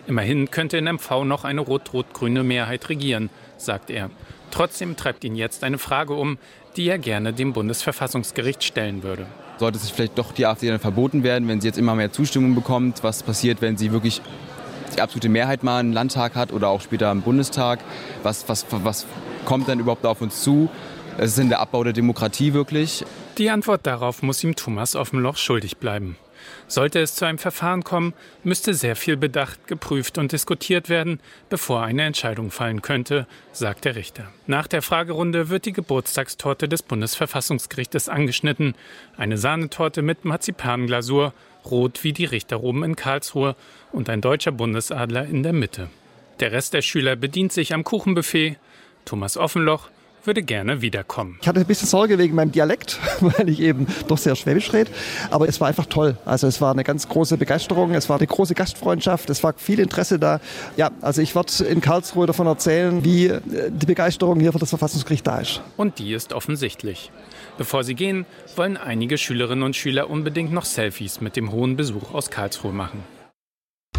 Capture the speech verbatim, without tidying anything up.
Immerhin könnte in M V noch eine rot-rot-grüne Mehrheit regieren, sagt er. Trotzdem treibt ihn jetzt eine Frage um, die er gerne dem Bundesverfassungsgericht stellen würde. Sollte sich vielleicht doch die AfD dann verboten werden, wenn sie jetzt immer mehr Zustimmung bekommt? Was passiert, wenn sie wirklich die absolute Mehrheit mal im Landtag hat oder auch später im Bundestag? Was, was, was kommt dann überhaupt auf uns zu? Es ist in der Abbau der Demokratie wirklich. Die Antwort darauf muss ihm Thomas Offenloch schuldig bleiben. Sollte es zu einem Verfahren kommen, müsste sehr viel bedacht, geprüft und diskutiert werden, bevor eine Entscheidung fallen könnte, sagt der Richter. Nach der Fragerunde wird die Geburtstagstorte des Bundesverfassungsgerichtes angeschnitten. Eine Sahnetorte mit Marzipanglasur, rot wie die Richterroben in Karlsruhe und ein deutscher Bundesadler in der Mitte. Der Rest der Schüler bedient sich am Kuchenbuffet. Thomas Offenloch würde gerne wiederkommen. Ich hatte ein bisschen Sorge wegen meinem Dialekt, weil ich eben doch sehr Schwäbisch rede. Aber es war einfach toll. Also es war eine ganz große Begeisterung, es war eine große Gastfreundschaft, es war viel Interesse da. Ja, also ich werde in Karlsruhe davon erzählen, wie die Begeisterung hier für das Verfassungsgericht da ist. Und die ist offensichtlich. Bevor sie gehen, wollen einige Schülerinnen und Schüler unbedingt noch Selfies mit dem hohen Besuch aus Karlsruhe machen.